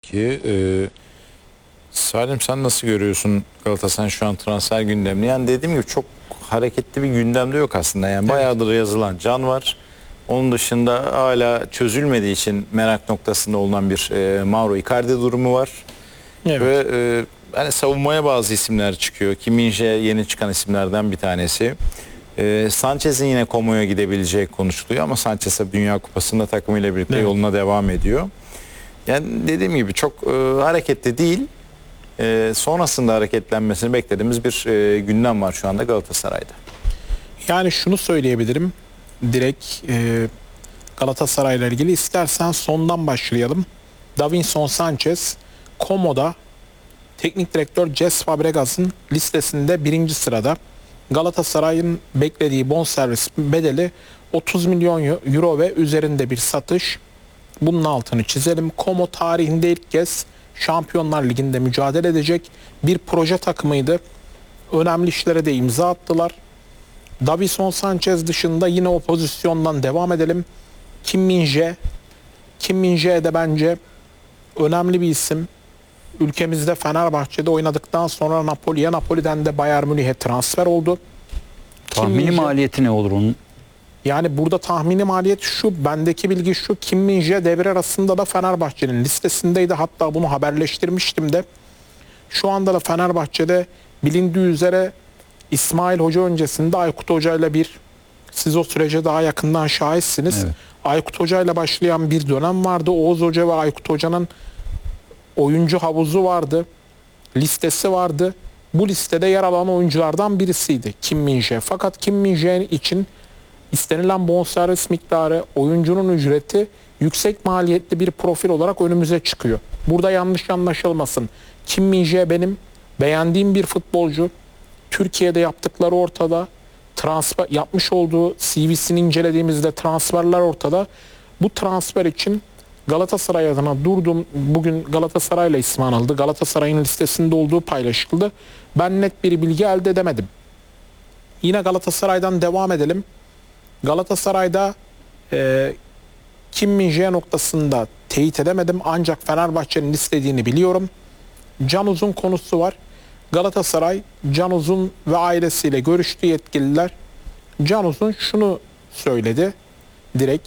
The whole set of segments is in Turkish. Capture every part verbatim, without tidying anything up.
Peki e, Salim, sen nasıl görüyorsun Galatasaray'ın şu an transfer gündemini? Yani dediğim gibi çok hareketli bir gündemde yok aslında. Yani Evet. bayağıdır yazılan can var. Onun dışında hala çözülmediği için merak noktasında olunan bir e, Mauro Icardi durumu var. Evet. Ve e, hani savunmaya bazı isimler çıkıyor. Kim Min-jae yeni çıkan isimlerden bir tanesi. E, Sanchez'in yine Como'ya gidebileceği konuşuluyor ama Sanchez Dünya Kupası'nda takımıyla birlikte Evet. yoluna devam ediyor. Yani dediğim gibi çok e, hareketli değil. E, sonrasında hareketlenmesini beklediğimiz bir e, gündem var şu anda Galatasaray'da. Yani şunu söyleyebilirim. Direkt e, Galatasaray'la ilgili istersen sondan başlayalım. Davinson Sanchez, Como'da teknik direktör Cesc Fabregas'ın listesinde birinci sırada. Galatasaray'ın beklediği bonservis bedeli otuz milyon euro ve üzerinde bir satış. Bunun altını çizelim. Como tarihinde ilk kez Şampiyonlar Ligi'nde mücadele edecek bir proje takımıydı. Önemli işlere de imza attılar. Davinson Sanchez dışında yine o pozisyondan devam edelim. Kim Min-jae. Kim Min-jae de bence önemli bir isim. Ülkemizde Fenerbahçe'de oynadıktan sonra Napoli'ye, Napoli'den de Bayern Münih'e transfer oldu. Kim Tahmini Min-jae- maliyeti ne olur onun? Yani burada tahmini maliyet şu, bendeki bilgi şu: Kim Min-jae devre arasında da Fenerbahçe'nin listesindeydi. Hatta bunu haberleştirmiştim de. Şu anda da Fenerbahçe'de bilindiği üzere İsmail Hoca öncesinde Aykut Hoca ile bir, siz o sürece daha yakından şahitsiniz. Evet. Aykut Hoca ile başlayan bir dönem vardı. Oğuz Hoca ve Aykut Hoca'nın oyuncu havuzu vardı. Listesi vardı. Bu listede yer alan oyunculardan birisiydi Kim Min-jae. Fakat Kim Min-jae için istenilen bonservis miktarı, oyuncunun ücreti yüksek maliyetli bir profil olarak önümüze çıkıyor. Burada yanlış anlaşılmasın. Kim Min-jae benim beğendiğim bir futbolcu. Türkiye'de yaptıkları ortada. Transfer yapmış olduğu C V'sini incelediğimizde transferler ortada. Bu transfer için Galatasaray adına durdum. Bugün Galatasaray'la ismi anıldı. Galatasaray'ın listesinde olduğu paylaşıldı. Ben net bir bilgi elde edemedim. Yine Galatasaray'dan devam edelim. Galatasaray'da e, Kim Min-jae noktasında teyit edemedim. Ancak Fenerbahçe'nin istediğini biliyorum. Can Uzun konusu var. Galatasaray, Can Uzun ve ailesiyle görüştü yetkililer. Can Uzun şunu söyledi. Direkt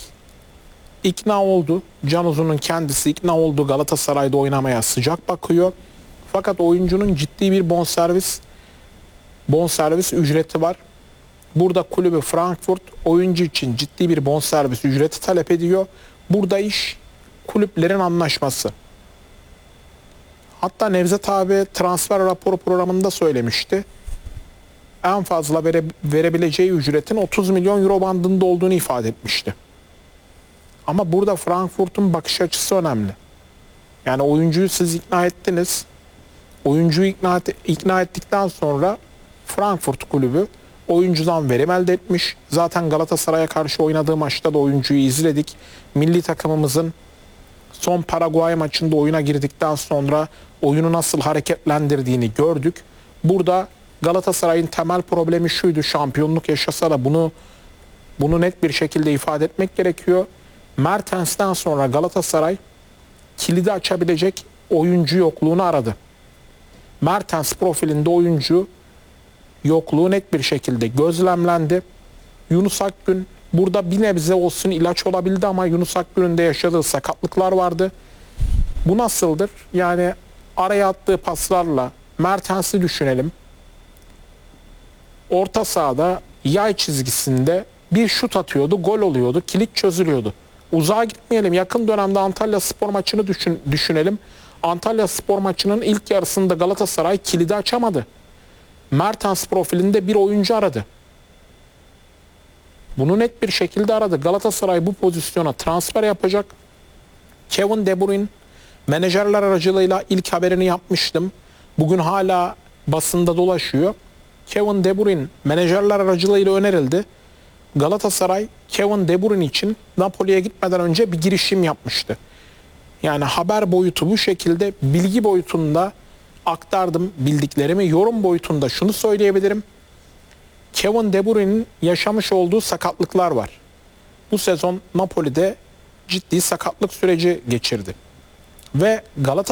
ikna oldu. Can Uzun'un kendisi ikna oldu. Galatasaray'da oynamaya sıcak bakıyor. Fakat oyuncunun ciddi bir bonservis bonservis ücreti var. Burada kulübü Frankfurt oyuncu için ciddi bir bonservis ücreti talep ediyor. Burada iş kulüplerin anlaşması. Hatta Nevzat abi transfer raporu programında söylemişti. En fazla vere, verebileceği ücretin otuz milyon euro bandında olduğunu ifade etmişti. Ama burada Frankfurt'un bakış açısı önemli. Yani oyuncuyu siz ikna ettiniz. Oyuncuyu ikna, et, ikna ettikten sonra Frankfurt kulübü oyuncudan verim elde etmiş. Zaten Galatasaray'a karşı oynadığı maçta da oyuncuyu izledik. Milli takımımızın son Paraguay maçında oyuna girdikten sonra oyunu nasıl hareketlendirdiğini gördük. Burada Galatasaray'ın temel problemi şuydu: şampiyonluk yaşasa da bunu bunu net bir şekilde ifade etmek gerekiyor. Mertens'ten sonra Galatasaray kilidi açabilecek oyuncu yokluğunu aradı. Mertens profilinde oyuncu yokluğu net bir şekilde gözlemlendi. Yunus Akgün burada bir nebze olsun ilaç olabildi ama Yunus Akgün'ün de yaşadığı sakatlıklar vardı. Bu nasıldır? Yani araya attığı paslarla Mertens'i düşünelim. Orta sahada yay çizgisinde bir şut atıyordu, gol oluyordu, kilit çözülüyordu. Uzağa gitmeyelim. Yakın dönemde Antalya Spor maçını düşün, düşünelim. Antalya Spor maçının ilk yarısında Galatasaray kilidi açamadı. Mertens profilinde bir oyuncu aradı. Bunu net bir şekilde aradı. Galatasaray bu pozisyona transfer yapacak. Kevin De Bruyne menajerler aracılığıyla ilk haberini yapmıştım. Bugün hala basında dolaşıyor. Kevin De Bruyne menajerler aracılığıyla önerildi. Galatasaray Kevin De Bruyne için Napoli'ye gitmeden önce bir girişim yapmıştı. Yani haber boyutu bu şekilde, bilgi boyutunda aktardım bildiklerimi. Yorum boyutunda şunu söyleyebilirim: Kevin De Bruyne'in yaşamış olduğu sakatlıklar var. Bu sezon Napoli'de ciddi sakatlık süreci geçirdi. Ve Galatasaray